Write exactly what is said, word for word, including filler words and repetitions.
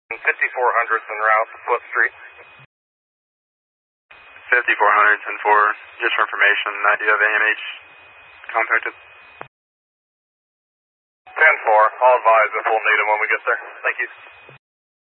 fifty-four hundred's en route to Foot Street. fifty-four hundred, ten four, just for information, idea of A M H contacted. ten four, I'll advise if we'll need him when we get there. Thank you.